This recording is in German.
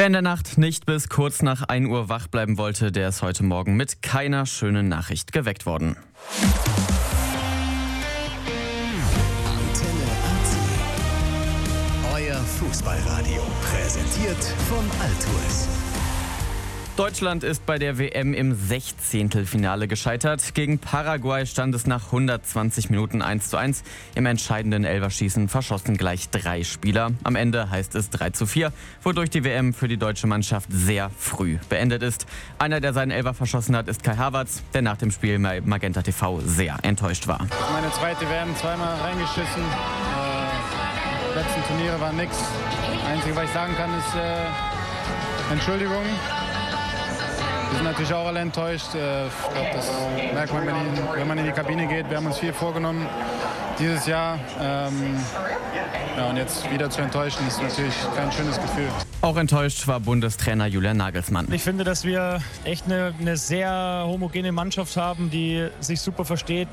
Wer in der Nacht nicht bis kurz nach 1 Uhr wach bleiben wollte, der ist heute Morgen mit keiner schönen Nachricht geweckt worden. Antenne Euer Fußballradio, präsentiert von Altours. Deutschland ist bei der WM im 16. Finale gescheitert. Gegen Paraguay stand es nach 120 Minuten 1:1. Im entscheidenden Elferschießen verschossen gleich 3 Spieler. Am Ende heißt es 3:4, wodurch die WM für die deutsche Mannschaft sehr früh beendet ist. Einer, der seinen Elfer verschossen hat, ist Kai Havertz, der nach dem Spiel bei Magenta TV sehr enttäuscht war. Meine zweite WM, zweimal reingeschissen. Die letzten Turniere waren nix. Das Einzige, was ich sagen kann, ist Entschuldigung. Wir sind natürlich auch alle enttäuscht. Ich glaube, das merkt man, wenn man in die Kabine geht. Wir haben uns viel vorgenommen dieses Jahr. Und jetzt wieder zu enttäuschen, ist natürlich kein schönes Gefühl. Auch enttäuscht war Bundestrainer Julian Nagelsmann. Ich finde, dass wir echt eine sehr homogene Mannschaft haben, die sich super versteht,